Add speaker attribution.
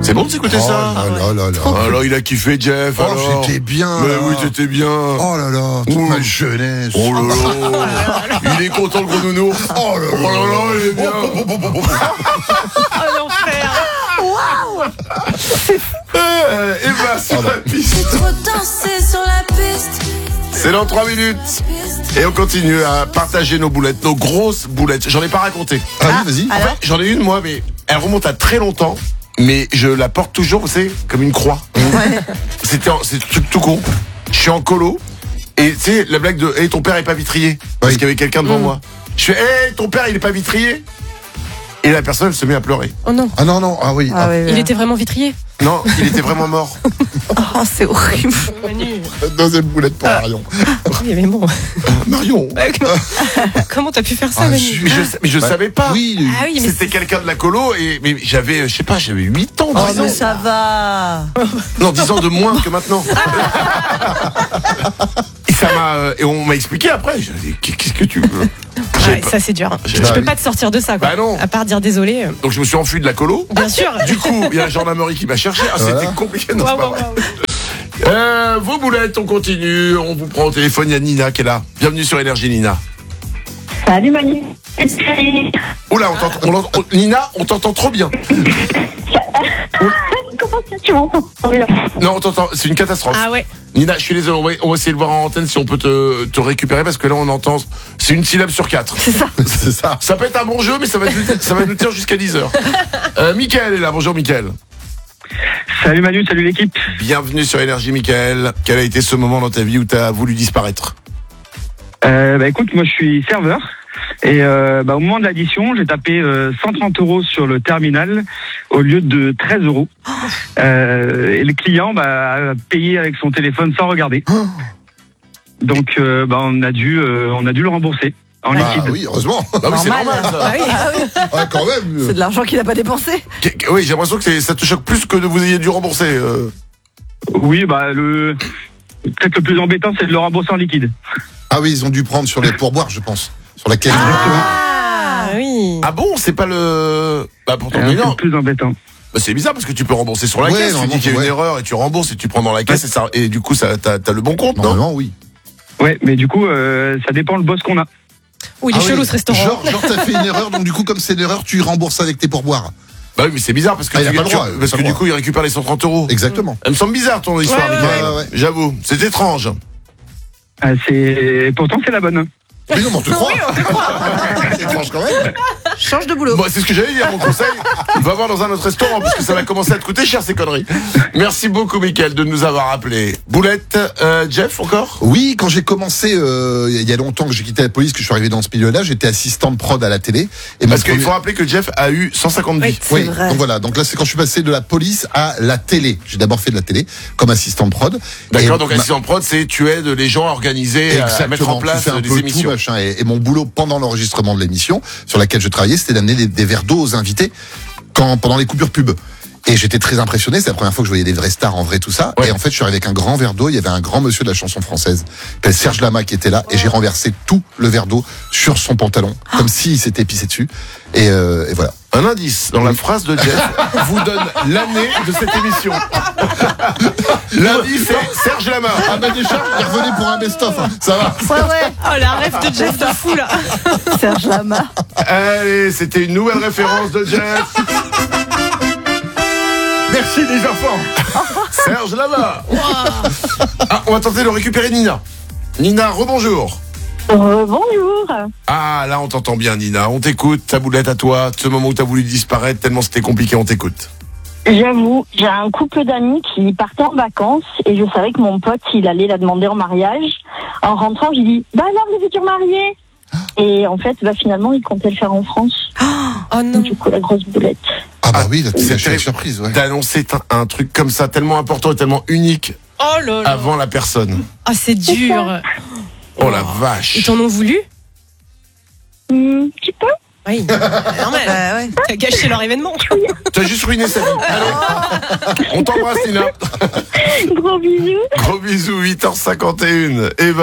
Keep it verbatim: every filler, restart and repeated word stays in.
Speaker 1: C'est bon de s'écouter
Speaker 2: oh
Speaker 1: ça.
Speaker 2: là là là là.
Speaker 1: Alors il a kiffé Jeff.
Speaker 2: Oh,
Speaker 1: alors.
Speaker 2: j'étais bien.
Speaker 1: Mais
Speaker 2: là.
Speaker 1: oui, t'étais bien.
Speaker 2: Oh là là, toute
Speaker 1: Ouh.
Speaker 2: ma jeunesse.
Speaker 1: Oh là là. Il est content le gros nounours.
Speaker 2: Oh là là.
Speaker 1: Oh là là, il est bien.
Speaker 3: Oh l'enfer.
Speaker 1: Euh, et bah sur la piste.
Speaker 4: Trop danser sur la piste.
Speaker 1: C'est dans trois minutes. Et on continue à partager nos boulettes, nos grosses boulettes. J'en ai pas raconté.
Speaker 2: Ah oui, vas-y.
Speaker 1: En fait, j'en ai une moi, mais elle remonte à très longtemps. Mais je la porte toujours, vous savez, comme une croix. C'était, en- c'est tout, tout con. Je suis en colo. Et tu sais, la blague de, hey, ton père est pas vitrier. Parce
Speaker 2: Oui.
Speaker 1: qu'il y avait quelqu'un devant moi. Je fais, hey, ton père il est pas vitrier. Et la personne elle se met à pleurer.
Speaker 3: Oh non.
Speaker 2: Ah non, non, ah oui.
Speaker 5: Ah,
Speaker 2: ah.
Speaker 5: ouais, ouais.
Speaker 3: Il était vraiment vitrier.
Speaker 1: Non, il était vraiment mort.
Speaker 5: Oh, c'est horrible.
Speaker 3: Manu.
Speaker 2: Deuxième boulette pour Marion.
Speaker 3: Oui, mais bon.
Speaker 2: Marion.
Speaker 3: Comment t'as pu faire ça,
Speaker 2: Ah,
Speaker 3: Manu?
Speaker 2: je-
Speaker 1: Mais je, mais je
Speaker 2: Bah,
Speaker 1: savais pas.
Speaker 2: Oui.
Speaker 3: Ah oui, mais
Speaker 1: C'était quelqu'un de la colo et mais j'avais, je sais pas, j'avais huit ans,
Speaker 5: Oh,
Speaker 1: dix ans.
Speaker 5: mais ça va.
Speaker 1: Non, dix ans de moins que maintenant. Et ça m'a, euh, et on m'a expliqué après. J'ai dit, qu'est-ce que tu veux? J'ai
Speaker 3: Ouais,
Speaker 1: pas-
Speaker 3: ça c'est dur.
Speaker 1: J'ai-
Speaker 3: Je
Speaker 2: Bah
Speaker 3: peux
Speaker 2: oui.
Speaker 3: pas te sortir de ça, quoi.
Speaker 1: Bah non.
Speaker 3: À part dire désolé. euh,
Speaker 1: Donc je me suis enfui de la colo.
Speaker 3: Bien sûr.
Speaker 1: Du coup, il y a la gendarmerie qui m'a cherché. Ah, c'était
Speaker 2: Voilà.
Speaker 1: compliqué. Non,
Speaker 3: Waouh,
Speaker 1: c'est pas
Speaker 3: waouh,
Speaker 1: vrai.
Speaker 3: waouh.
Speaker 1: Euh, vos boulettes, on continue. On vous prend au téléphone. Il y a Nina qui est là. Bienvenue sur Énergie, Nina.
Speaker 6: Salut Manu.
Speaker 1: Oula, on t'entend, on l'entend- on- Nina, on t'entend trop bien.
Speaker 6: Comment ça tu m'entends?
Speaker 1: Non, on t'entend. C'est une catastrophe.
Speaker 3: Ah ouais.
Speaker 1: Nina, je suis désolé. On va, on va essayer de voir en antenne si on peut te, te récupérer parce que là, on entend. C'est une syllabe sur quatre.
Speaker 5: C'est ça.
Speaker 2: C'est ça.
Speaker 1: Ça peut être un bon jeu, mais ça va, nous- ça va nous tenir jusqu'à dix heures. Euh, Mickaël est là. Bonjour, Mickaël.
Speaker 7: Salut Manu, salut l'équipe.
Speaker 1: Bienvenue sur Énergie, Mickaël. Quel a été ce moment dans ta vie où tu as voulu disparaître?
Speaker 7: Euh, bah écoute, moi je suis serveur et euh, bah, au moment de l'addition, j'ai tapé euh, cent trente euros sur le terminal au lieu de treize euros. Euh, et le client bah, a payé avec son téléphone sans regarder. Donc euh, bah, on a dû euh, on a dû le rembourser en
Speaker 2: Ah
Speaker 7: liquide.
Speaker 2: oui, heureusement.
Speaker 1: Bah oui, c'est
Speaker 5: Normal.
Speaker 1: normal, ça.
Speaker 3: Ah oui.
Speaker 5: Ah oui.
Speaker 2: Ouais, quand même.
Speaker 5: C'est de l'argent qu'il n'a pas dépensé.
Speaker 1: Qu- qu- Oui, j'ai l'impression que c'est- ça te choque plus que de vous ayez dû rembourser. euh.
Speaker 7: Oui, bah le peut-être le plus embêtant, c'est de le rembourser en liquide.
Speaker 2: Ah oui, ils ont dû prendre sur les pourboires, je pense. Sur la caisse.
Speaker 3: Ah oui.
Speaker 1: Ah bon, c'est pas le. Bah pourtant,
Speaker 7: Euh,
Speaker 1: mais
Speaker 7: c'est
Speaker 1: non.
Speaker 7: le plus embêtant.
Speaker 1: Bah, c'est bizarre parce que tu peux rembourser sur la
Speaker 2: Ouais,
Speaker 1: caisse. Tu
Speaker 2: normalement,
Speaker 1: dis qu'il y a une
Speaker 2: ouais.
Speaker 1: erreur et tu rembourses et tu prends dans la caisse et, ça, et du coup, ça, t'as, t'as le bon compte, non?
Speaker 2: Normalement, oui.
Speaker 7: Ouais, mais du coup, euh, ça dépend le boss qu'on a.
Speaker 3: Oh, il est
Speaker 2: Ah oui.
Speaker 3: chelou ce restaurant.
Speaker 2: Genre, genre t'as fait une erreur, donc du coup, comme c'est une erreur, tu rembourses avec tes pourboires.
Speaker 1: Bah oui, mais c'est bizarre parce que,
Speaker 2: Ah, il a
Speaker 1: tu-
Speaker 2: pas le
Speaker 1: tu-
Speaker 2: droit, il a
Speaker 1: parce
Speaker 2: pas
Speaker 1: que
Speaker 2: le
Speaker 1: du
Speaker 2: droit.
Speaker 1: coup, il récupère les cent trente euros.
Speaker 2: Exactement.
Speaker 1: Elle me semble bizarre ton histoire,
Speaker 3: Ouais, ouais,
Speaker 1: Mickaël.
Speaker 2: ouais, ouais.
Speaker 1: J'avoue, c'est étrange.
Speaker 7: Ah, c'est pourtant c'est la bonne.
Speaker 2: Mais non, mais on te croit. C'est étrange quand même.
Speaker 5: Change de boulot.
Speaker 1: Bon, c'est ce que j'allais dire, mon conseil. Va voir dans un autre restaurant parce que ça va commencer à te coûter cher ces conneries. Merci beaucoup, Mickaël, de nous avoir appelés. Boulette, euh, Jeff, encore?
Speaker 2: Oui, quand j'ai commencé, euh, il y a longtemps que j'ai quitté la police, que je suis arrivé dans ce milieu-là, j'étais assistant de prod à la télé. Et mon
Speaker 1: Parce qu'il
Speaker 2: premier-
Speaker 1: faut rappeler que Jeff a eu cent cinquante vies.
Speaker 5: C'est
Speaker 2: Oui,
Speaker 5: vrai.
Speaker 2: donc voilà. Donc là, c'est quand je suis passé de la police à la télé. J'ai d'abord fait de la télé comme assistant de prod.
Speaker 1: D'accord,
Speaker 2: Et
Speaker 1: donc
Speaker 2: ma-
Speaker 1: assistant de prod, c'est tu aides les gens à organiser, à
Speaker 2: Exactement,
Speaker 1: mettre en
Speaker 2: tu
Speaker 1: place
Speaker 2: fais un
Speaker 1: des
Speaker 2: peu
Speaker 1: émissions.
Speaker 2: tout, machin. Et, et mon boulot pendant l'enregistrement de l'émission sur laquelle je travaillais, c'était d'amener des, des verres d'eau aux invités quand, pendant les coupures pub. Et j'étais très impressionné, c'est la première fois que je voyais des vraies stars en vrai, tout ça.
Speaker 1: Ouais.
Speaker 2: Et en fait, je suis arrivé avec un grand verre d'eau, il y avait un grand monsieur de la chanson française, qui s'appelle Serge Lama, qui était là, et j'ai renversé tout le verre d'eau sur son pantalon, comme s'il s'était pissé dessus. Et, euh, et voilà.
Speaker 1: Un indice dans la phrase de Jeff vous donne l'année de cette émission. L'indice c'est Serge Lama.
Speaker 2: Ah bah déjà, il est revenu pour un best-of, hein. Ça va.
Speaker 5: Ouais, ouais.
Speaker 3: Oh, la rêve de Jeff de fou, là.
Speaker 5: Serge Lama.
Speaker 1: Allez, c'était une nouvelle référence de Jeff. Merci les enfants. Serge Lama. Ah, on va tenter de récupérer Nina. Nina, rebonjour.
Speaker 6: Euh, bonjour.
Speaker 1: Ah, là on t'entend bien Nina. On t'écoute, ta boulette à toi. Ce moment où t'as voulu disparaître tellement c'était compliqué, on t'écoute.
Speaker 6: J'avoue, j'ai un couple d'amis qui partaient en vacances et je savais que mon pote, il allait la demander en mariage. En rentrant, j'ai dit, bah alors, les futurs mariés. Et en fait, bah finalement, il comptait le faire en France.
Speaker 3: Oh non.
Speaker 6: Du coup, la grosse boulette.
Speaker 2: Ah bah
Speaker 1: Ah,
Speaker 2: oui, là,
Speaker 1: c'est
Speaker 2: c'est une
Speaker 1: terrible.
Speaker 2: surprise, ouais.
Speaker 1: T'as annoncé un, un truc comme ça tellement important et tellement unique
Speaker 3: Oh là là.
Speaker 1: avant la personne.
Speaker 3: Ah, c'est dur.
Speaker 1: Oh la
Speaker 3: Ils
Speaker 1: vache.
Speaker 3: t'en ont voulu?
Speaker 6: Un petit peu.
Speaker 3: Oui. Normal.
Speaker 5: Bah ouais.
Speaker 3: T'as gâché leur événement.
Speaker 1: T'as juste ruiné sa vie. Allez. On t'embrasse Nina.
Speaker 6: Gros bisous.
Speaker 1: Gros bisous, huit heures cinquante et une. Et